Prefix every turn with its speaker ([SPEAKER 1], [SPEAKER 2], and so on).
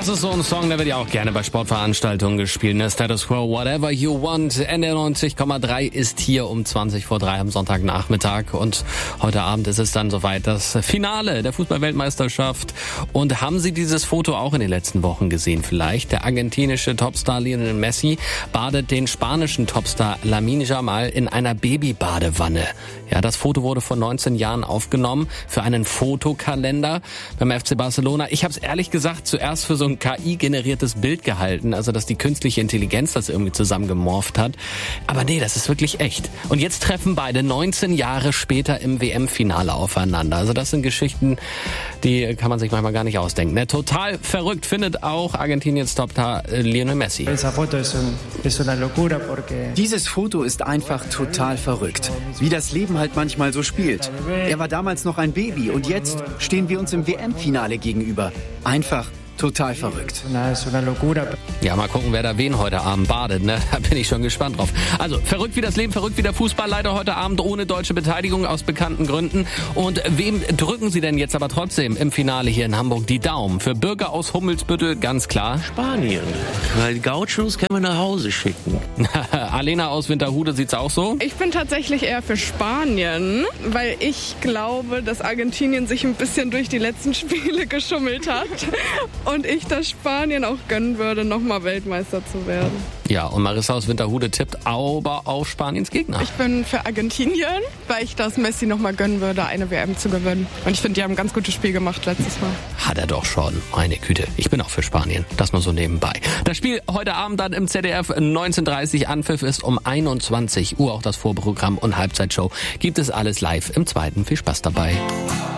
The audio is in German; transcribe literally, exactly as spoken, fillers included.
[SPEAKER 1] Das ist so ein Song, der wird ja auch gerne bei Sportveranstaltungen gespielt. Ne? Status Quo, Whatever You Want. N D R neunzig Komma drei ist hier um zwanzig vor drei am Sonntagnachmittag. Und heute Abend ist es dann soweit, das Finale der Fußball-Weltmeisterschaft. Und haben Sie dieses Foto auch in den letzten Wochen gesehen vielleicht? Der argentinische Topstar Lionel Messi badet den spanischen Topstar Lamine Yamal in einer Babybadewanne. Ja, das Foto wurde vor neunzehn Jahren aufgenommen für einen Fotokalender beim F C Barcelona. Ich habe es ehrlich gesagt zuerst für so ein K I-generiertes Bild gehalten, also dass die künstliche Intelligenz das irgendwie zusammengemorpht hat. Aber nee, das ist wirklich echt. Und jetzt treffen beide neunzehn Jahre später im W M-Finale aufeinander. Also das sind Geschichten, die kann man sich manchmal gar nicht ausdenken. Ne? Total verrückt findet auch Argentiniens Topstar Lionel Messi.
[SPEAKER 2] Dieses Foto ist einfach total verrückt. Wie das Leben halt manchmal so spielt. Er war damals noch ein Baby und jetzt stehen wir uns im W M-Finale gegenüber. Einfach total verrückt.
[SPEAKER 1] Ja, mal gucken, wer da wen heute Abend badet, ne? Da bin ich schon gespannt drauf. Also, verrückt wie das Leben, verrückt wie der Fußball. Leider heute Abend ohne deutsche Beteiligung aus bekannten Gründen. Und wem drücken Sie denn jetzt aber trotzdem im Finale hier in Hamburg die Daumen? Für Bürger aus Hummelsbüttel ganz klar.
[SPEAKER 3] Spanien. Weil die Gauchos können wir nach Hause schicken.
[SPEAKER 1] Alena aus Winterhude sieht's auch so?
[SPEAKER 4] Ich bin tatsächlich eher für Spanien, weil ich glaube, dass Argentinien sich ein bisschen durch die letzten Spiele geschummelt hat. Und ich das Spanien auch gönnen würde, nochmal Weltmeister zu werden.
[SPEAKER 1] Ja, und Marissa aus Winterhude tippt aber auf Spaniens Gegner.
[SPEAKER 4] Ich bin für Argentinien, weil ich das Messi nochmal gönnen würde, eine W M zu gewinnen. Und ich finde, die haben ein ganz gutes Spiel gemacht letztes Mal.
[SPEAKER 1] Hat er doch schon. Meine Güte. Ich bin auch für Spanien. Das nur so nebenbei. Das Spiel heute Abend dann im Z D F neunzehn Uhr dreißig. Anpfiff ist um einundzwanzig Uhr. Auch das Vorprogramm und Halbzeitshow gibt es alles live im Zweiten. Viel Spaß dabei.